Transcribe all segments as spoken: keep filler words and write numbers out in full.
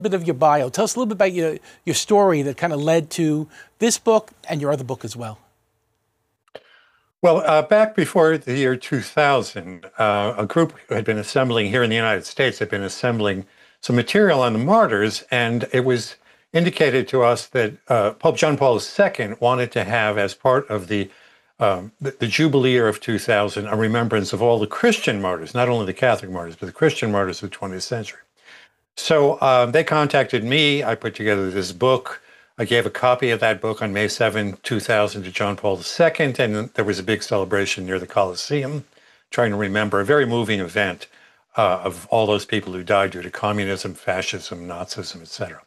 Bit of your bio. Tell us a little bit about your, your story that kind of led to this book and your other book as well. Well, uh, back before the year two thousand, uh, a group had been assembling here in the United States, had been assembling some material on the martyrs, and it was indicated to us that uh, Pope John Paul the Second wanted to have, as part of the, um, the, the Jubilee year of two thousand, a remembrance of all the Christian martyrs, not only the Catholic martyrs, but the Christian martyrs of the twentieth century. So um, they contacted me. I put together this book. I gave a copy of that book on May seventh, two thousand to John Paul the Second, and there was a big celebration near the Colosseum, trying to remember a very moving event uh, of all those people who died due to communism, fascism, Nazism, et cetera.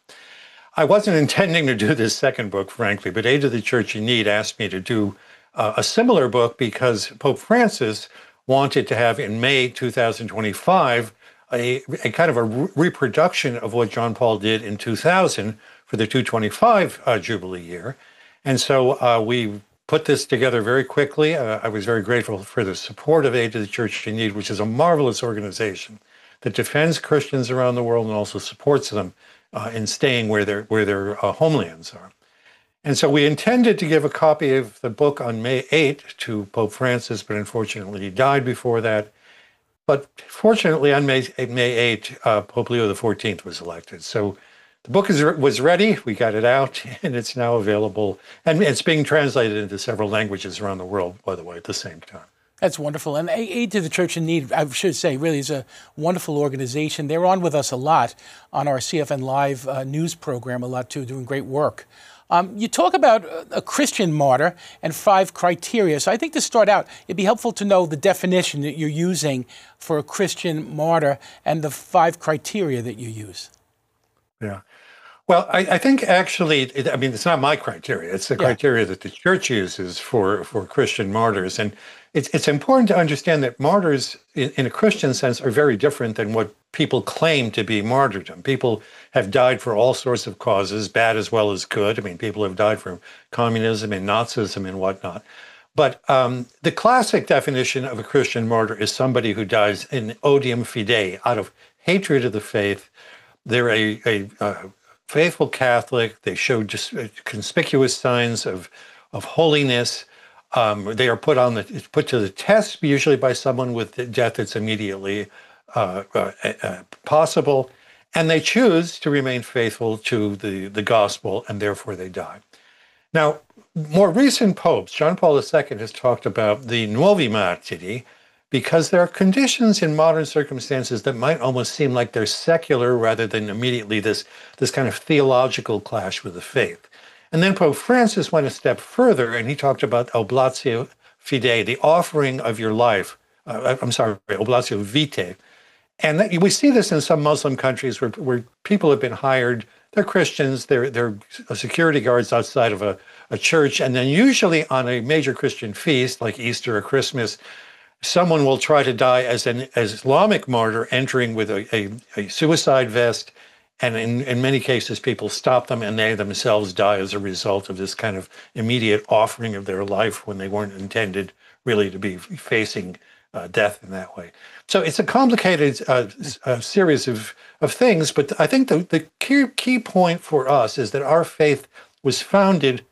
I wasn't intending to do this second book, frankly, but Aid to the Church in Need asked me to do uh, a similar book because Pope Francis wanted to have in May two thousand twenty-five A, a kind of a re reproduction of what John Paul did in two thousand for the two twenty-five uh, Jubilee year. And so uh, we put this together very quickly. Uh, I was very grateful for the support of Aid to the Church in Need, which is a marvelous organization that defends Christians around the world and also supports them uh, in staying where their, where their uh, homelands are. And so we intended to give a copy of the book on May eighth to Pope Francis, but unfortunately he died before that. But fortunately, on May, May eighth, uh, Pope Leo the fourteenth was elected. So the book is, was ready, we got it out, and it's now available. And it's being translated into several languages around the world, by the way, at the same time. That's wonderful. And Aid to the Church in Need, I should say, really is a wonderful organization. They're on with us a lot on our C F N Live uh, news program, a lot too, doing great work. Um, you talk about a Christian martyr and five criteria. So I think to start out, it'd be helpful to know the definition that you're using for a Christian martyr and the five criteria that you use. Yeah. Well, I, I think actually, it, I mean, it's not my criteria. It's the Yeah. criteria that the church uses for, for Christian martyrs. And it's, it's important to understand that martyrs, in, in a Christian sense, are very different than what people claim to be martyrdom. People have died for all sorts of causes, bad as well as good. I mean, people have died from communism and Nazism and whatnot. But um, the classic definition of a Christian martyr is somebody who dies in odium fidei, out of hatred of the faith. They're a, a, a faithful Catholic. They show just conspicuous signs of, of holiness. Um, they are put on the put to the test, usually by someone with death that's immediately uh, uh, uh, possible, and they choose to remain faithful to the, the gospel, and therefore they die. Now, more recent popes, John Paul the Second has talked about the nuovi martiri, because there are conditions in modern circumstances that might almost seem like they're secular rather than immediately this, this kind of theological clash with the faith. And then Pope Francis went a step further, and he talked about oblatio fidei, the offering of your life. Uh, I'm sorry, oblatio vitae. And that, we see this in some Muslim countries where, where people have been hired. They're Christians, they're, they're security guards outside of a, a church, and then usually on a major Christian feast like Easter or Christmas, someone will try to die as an as Islamic martyr, entering with a, a, a suicide vest. And in, in many cases, people stop them and they themselves die as a result of this kind of immediate offering of their life when they weren't intended really to be facing uh, death in that way. So it's a complicated uh, uh, series of, of things, but I think the, the key, key point for us is that our faith was founded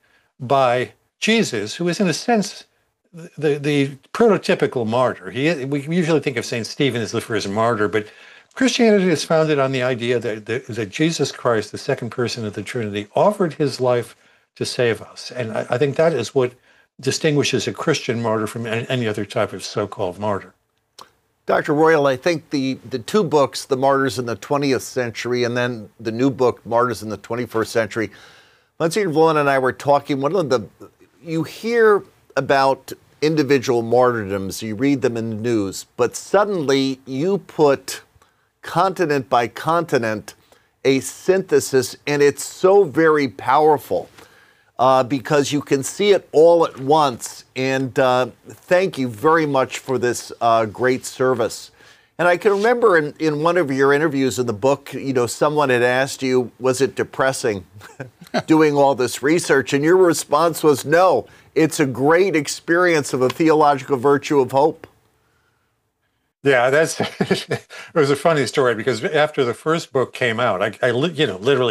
by Jesus, who is in a sense the, the prototypical martyr. He, we usually think of Saint Stephen as the first martyr, but Christianity is founded on the idea that, that, that Jesus Christ, the second person of the Trinity, offered his life to save us. And I, I think that is what distinguishes a Christian martyr from any, any other type of so-called martyr. Doctor Royal, I think the, the two books, The Martyrs in the twentieth century, and then the new book, Martyrs in the twenty-first century, Monsignor Volin and I were talking, one of the, you hear about individual martyrdoms, you read them in the news, but suddenly you put continent by continent a synthesis, and it's so very powerful uh, because you can see it all at once. And uh, thank you very much for this uh, great service. And I can remember in, in one of your interviews in the book, you know, someone had asked you, was it depressing doing all this research? And your response was, no, it's a great experience of a theological virtue of hope. Yeah, that's it was a funny story because after the first book came out, I, I li- you know literally